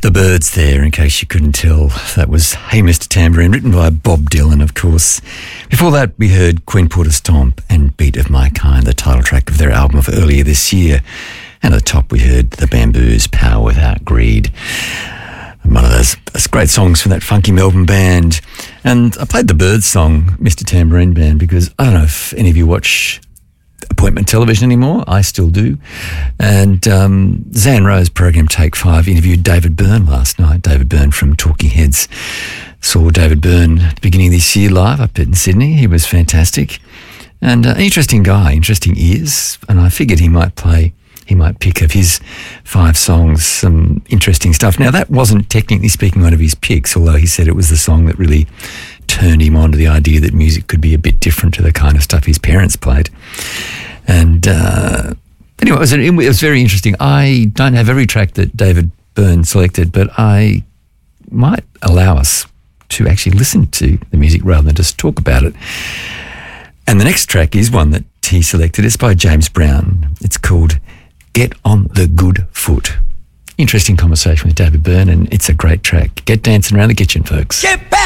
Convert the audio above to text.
The Birds there, in case you couldn't tell. That was Hey Mr. Tambourine, written by Bob Dylan, of course. Before that, we heard Queen Porter Stomp and Beat of My Kind, the title track of their album of earlier this year. And at the top, we heard The Bamboos, Power Without Greed. One of those great songs from that funky Melbourne band. And I played the Birds song, Mr. Tambourine Band, because I don't know if any of you watch appointment television anymore. I still do. And Zan Rowe's program Take 5 interviewed David Byrne last night. David Byrne from Talking Heads. Saw David Byrne at the beginning of this year live up in Sydney. He was fantastic. And an interesting guy, interesting ears. And I figured he might pick of his 5 songs some interesting stuff. Now, that wasn't technically speaking one of his picks, although he said it was the song that really turned him on to the idea that music could be a bit different to the kind of stuff his parents played. And anyway, it was very interesting. I don't have every track that David Byrne selected, but I might allow us to actually listen to the music rather than just talk about it. And the next track is one that he selected. It's by James Brown. It's called Get on the Good Foot. Interesting conversation with David Byrne, and it's a great track. Get dancing around the kitchen, folks. Get back!